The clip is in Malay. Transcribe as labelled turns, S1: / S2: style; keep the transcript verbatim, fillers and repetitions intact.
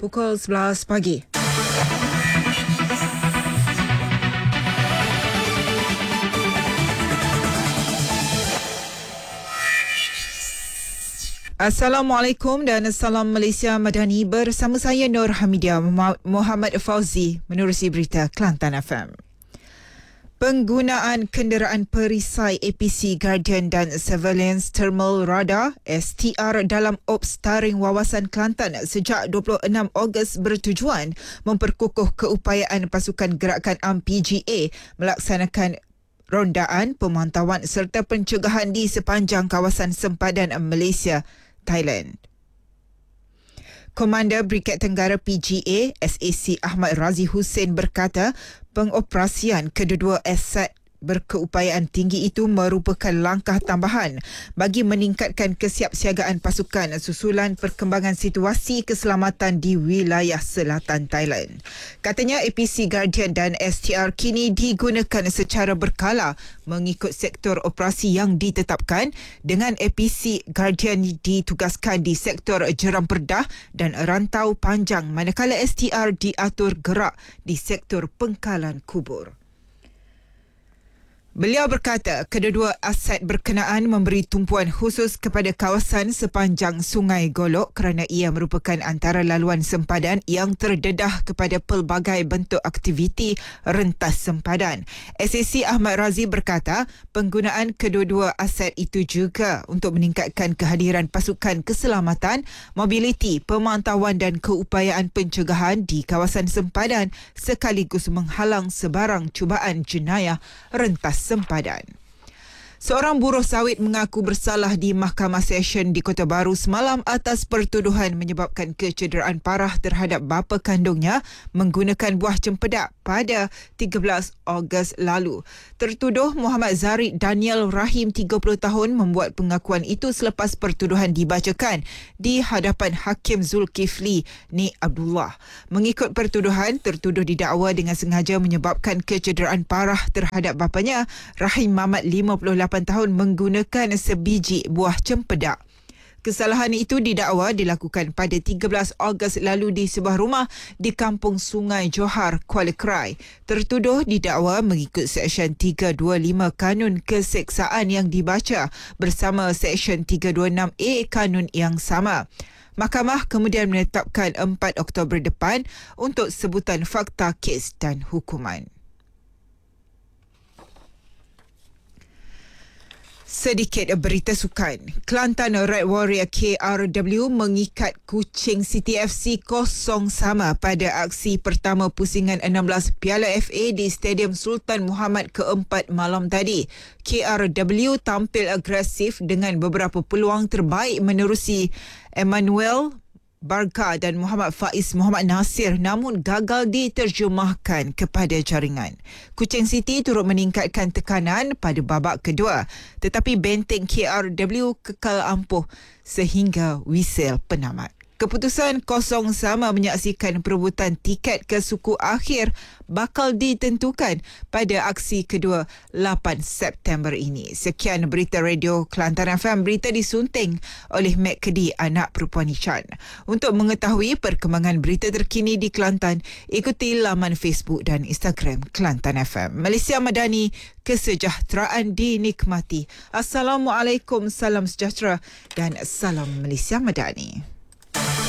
S1: pukul sebelas pagi. Assalamualaikum dan Salam Malaysia Madani, bersama saya Nur Hamidia Muhammad Fauzi menerusi berita Kelantan F M. Penggunaan kenderaan perisai A P C Guardian dan Surveillance Thermal Radar S T R dalam Ops Taring Wawasan Kelantan sejak dua puluh enam Ogos bertujuan memperkukuh keupayaan pasukan gerakan A M P G A melaksanakan rondaan, pemantauan serta pencegahan di sepanjang kawasan sempadan Malaysia, Thailand. Komander Brigad Tenggara P G A S A C Ahmad Razi Hussein berkata, pengoperasian kedua-dua aset berkeupayaan tinggi itu merupakan langkah tambahan bagi meningkatkan kesiapsiagaan pasukan susulan perkembangan situasi keselamatan di wilayah selatan Thailand. Katanya A P C Guardian dan S T R kini digunakan secara berkala mengikut sektor operasi yang ditetapkan, dengan A P C Guardian ditugaskan di sektor Jeram Perdah dan Rantau Panjang, manakala S T R diatur gerak di sektor Pengkalan Kubur. Beliau berkata kedua-dua aset berkenaan memberi tumpuan khusus kepada kawasan sepanjang Sungai Golok kerana ia merupakan antara laluan sempadan yang terdedah kepada pelbagai bentuk aktiviti rentas sempadan. S A C Ahmad Razi berkata penggunaan kedua-dua aset itu juga untuk meningkatkan kehadiran pasukan keselamatan, mobiliti, pemantauan dan keupayaan pencegahan di kawasan sempadan sekaligus menghalang sebarang cubaan jenayah rentas sempadan. Seorang buruh sawit mengaku bersalah di Mahkamah Session di Kota Baru semalam atas pertuduhan menyebabkan kecederaan parah terhadap bapa kandungnya menggunakan buah cempedak pada tiga belas Ogos lalu. Tertuduh Muhammad Zarid Daniel Rahim, tiga puluh tahun, membuat pengakuan itu selepas pertuduhan dibacakan di hadapan Hakim Zulkifli Ni Abdullah. Mengikut pertuduhan, tertuduh didakwa dengan sengaja menyebabkan kecederaan parah terhadap bapanya, Rahim Mamat, lima puluh lapan tahun, menggunakan sebiji buah cempedak. Kesalahan itu didakwa dilakukan pada tiga belas Ogos lalu di sebuah rumah di Kampung Sungai Johar, Kuala Krai. Tertuduh didakwa mengikut Seksyen tiga dua lima Kanun Keseksaan yang dibaca bersama Seksyen tiga dua enam A Kanun yang sama. Mahkamah kemudian menetapkan empat Oktober depan untuk sebutan fakta kes dan hukuman. Sedikit berita sukan. Kelantan Red Warrior K R W mengikat Kuching City F C kosong sama pada aksi pertama pusingan enam belas Piala F A di Stadium Sultan Muhammad keempat malam tadi. K R W tampil agresif dengan beberapa peluang terbaik menerusi Emmanuel Barca dan Muhammad Faiz Muhammad Nasir, namun gagal diterjemahkan kepada jaringan. Kuching City turut meningkatkan tekanan pada babak kedua, tetapi benteng K R W kekal ampuh sehingga whistle penamat. Keputusan kosong sama menyaksikan perebutan tiket ke suku akhir bakal ditentukan pada aksi kedua lapan September ini. Sekian berita Radio Kelantan F M. Berita disunting oleh Mek Kedi, anak perempuan Ichan. Untuk mengetahui perkembangan berita terkini di Kelantan, ikuti laman Facebook dan Instagram Kelantan F M. Malaysia Madani, kesejahteraan dinikmati. Assalamualaikum, salam sejahtera dan salam Malaysia Madani.